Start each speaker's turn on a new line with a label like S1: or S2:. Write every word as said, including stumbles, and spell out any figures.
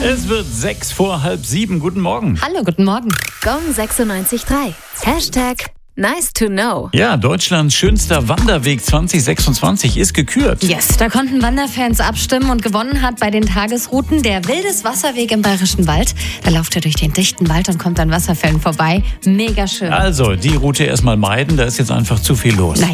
S1: Es wird sechs vor halb sieben. Guten Morgen.
S2: Hallo, guten Morgen.
S3: Gong sechsundneunzig Komma drei. Hashtag nice to know.
S1: Ja, Deutschlands schönster Wanderweg zwanzig sechsundzwanzig ist gekürt.
S2: Yes, da konnten Wanderfans abstimmen und gewonnen hat bei den Tagesrouten der Wildes Wasserweg im Bayerischen Wald. Da lauft er durch den dichten Wald und kommt an Wasserfällen vorbei. Mega schön.
S1: Also, die Route erstmal meiden, da ist jetzt einfach zu viel los.
S2: Naja.